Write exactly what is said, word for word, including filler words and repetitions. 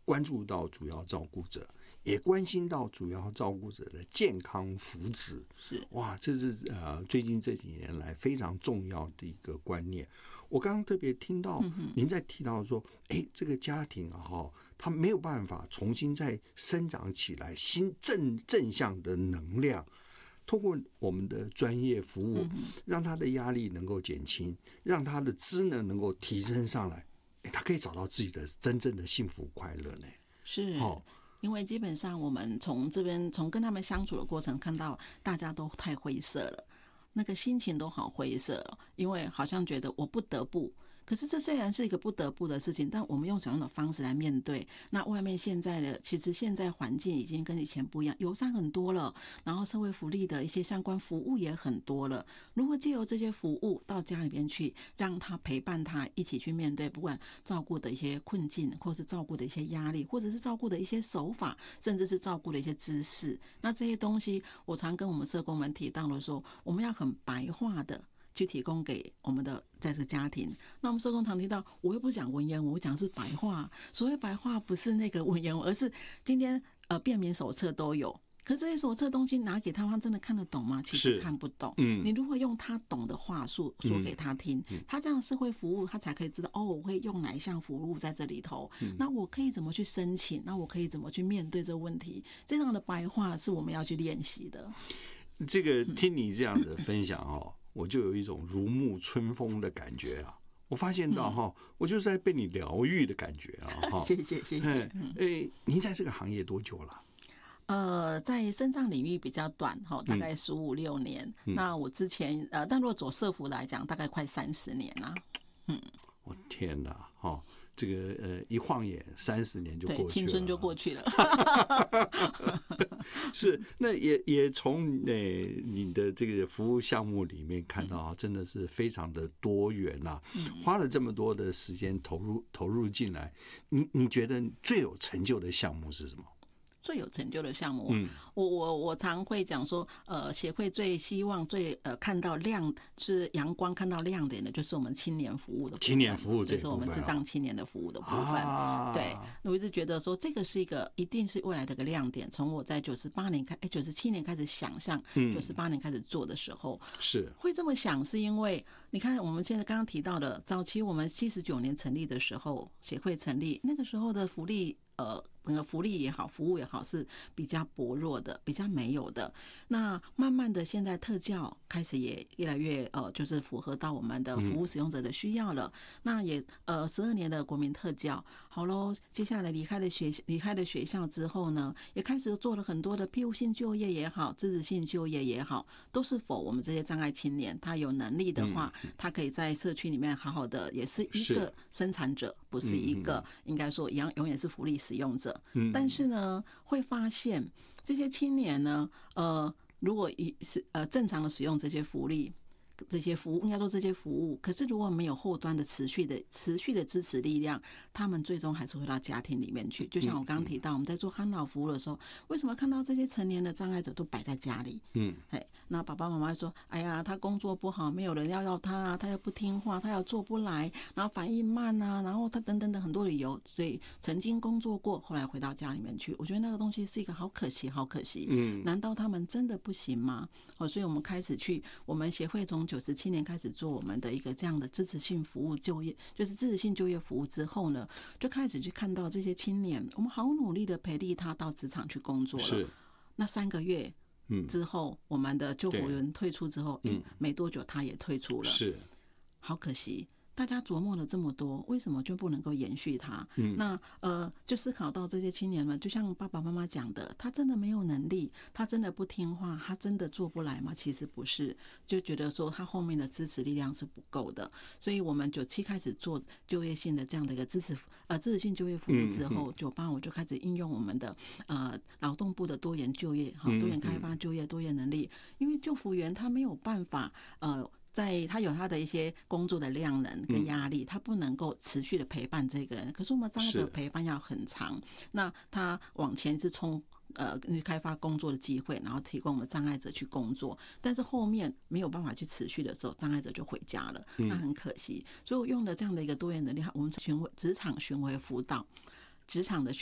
关注到主要照顾者，也关心到主要照顾者的健康福祉。 是哇，这是呃最近这几年来非常重要的一个观念。我刚刚特别听到您在提到说，哎、嗯，这个家庭啊，他没有办法重新再生长起来新正正向的能量。通过我们的专业服务，让他的压力能够减轻，让他的职能能够提升上来，欸、他可以找到自己的真正的幸福快乐呢。 是，哦，因为基本上我们从这边从跟他们相处的过程看到，大家都太灰色了，那个心情都好灰色，因为好像觉得我不得不。可是这虽然是一个不得不的事情，但我们用什么样的方式来面对？那外面现在的其实现在环境已经跟以前不一样，友善很多了，然后社会福利的一些相关服务也很多了。如何借由这些服务到家里边去，让他陪伴他一起去面对，不管照顾的一些困境，或是照顾的一些压力，或者是照顾的一些手法，甚至是照顾的一些知识。那这些东西，我常跟我们社工们提到了说，我们要很白话的去提供给我们的在这个家庭。那我们社工常提到，我又不讲文言文，我讲是白话。所谓白话不是那个文言文，而是今天呃便民手册都有，可是这些手册东西拿给他，他真的看得懂吗？其实看不懂。嗯，你如何用他懂的话术说给他听，嗯、他这样的社会服务，他才可以知道哦，我会用哪一项服务在这里头。嗯、那我可以怎么去申请？那我可以怎么去面对这个问题？这样的白话是我们要去练习的。 这个听你这样的分享哦。嗯，我就有一种如沐春风的感觉啊！我发现到哈，嗯、我就是在被你疗愈的感觉啊！ 谢谢谢谢。 哎，您在这个行业多久了？ 呃，在身障领域比较短哈，大概十五六年。嗯、那我之前呃，但如果走社福来讲，大概快三十年了。嗯， 我天哪！哈，这个呃，一晃眼三十年就过去了， 青春就过去了。 是，那也也从呃你的这个服务项目里面看到啊，真的是非常的多元啊，嗯、花了这么多的时间投入投入进来，你你觉得最有成就的项目是什么？ 最有成就的项目，嗯，我我我常会讲说，呃，协会最希望最呃看到亮是阳光，看到亮点的，就是我们青年服务的部分， 青年服务这就是我们智障青年的服务的部分。 啊、 对，我一直觉得说这个是一个一定是未来的一个亮点。从我在九十八年开，哎，九十七年开始想象，九十八年开始做的时候， 是会这么想，是因为你看我们现在刚刚提到的，早期我们七十九年成立的时候，协会成立那个时候的福利。呃，整个福利也好，服务也好，是比较薄弱的，比较没有的。那慢慢的，现在特教开始也越来越呃，就是符合到我们的服务使用者的需要了。嗯、那也呃，十二年的国民特教，好喽，接下来离开了学离开了学校之后呢，也开始做了很多的庇护性就业也好，支持性就业也好，都是否我们这些障碍青年，他有能力的话，嗯、他可以在社区里面好好的，也是一个生产者，不是一个、嗯、应该说一样永远是福利使用者，但是呢，会发现这些青年呢，呃，如果以是呃正常的使用这些福利。这些服务应该说这些服务，可是如果没有后端的持续的持续的支持力量，他们最终还是回到家庭里面去。就像我刚刚提到，我们在做安老服务的时候，为什么看到这些成年的障碍者都摆在家里？嗯，哎，那爸爸妈妈说：“哎呀，他工作不好，没有人要要他啊，他又不听话，他又做不来，然后反应慢啊，然后他等等的很多理由，所以曾经工作过，后来回到家里面去。我觉得那个东西是一个好可惜，好可惜。嗯，难道他们真的不行吗？哦，所以我们开始去，我们协会从九十七年开始做我们的一个这样的支持性服务就业，就是支持性就业服务之后呢，就开始去看到这些青年，我们好努力的培力他到职场去工作了。是，那三个月之后，嗯、我们的救护员退出之后，嗯，没多久他也退出了。是，好可惜。大家琢磨了这么多，为什么就不能够延续它？嗯，那呃，就思考到这些青年们，就像爸爸妈妈讲的，他真的没有能力，他真的不听话，他真的做不来吗？其实不是，就觉得说他后面的支持力量是不够的，所以我们九七开始做就业性的这样的一个支持呃支持性就业服务之后，九八我就开始应用我们的呃劳动部的多元就业哈，多元开发就业多元能力，因为救服员他没有办法呃。在他有他的一些工作的量能跟压力，他不能够持续的陪伴这个人。可是我们障碍者陪伴要很长，那他往前是冲呃开发工作的机会，然后提供我们障碍者去工作，但是后面没有办法去持续的时候，障碍者就回家了，那很可惜。所以我用了这样的一个多元能力，我们巡回职场巡回辅导。职场的